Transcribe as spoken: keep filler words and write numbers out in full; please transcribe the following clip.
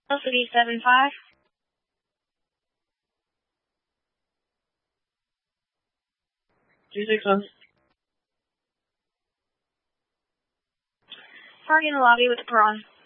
Velocity seven five. two six one. Park in the lobby with the prawn.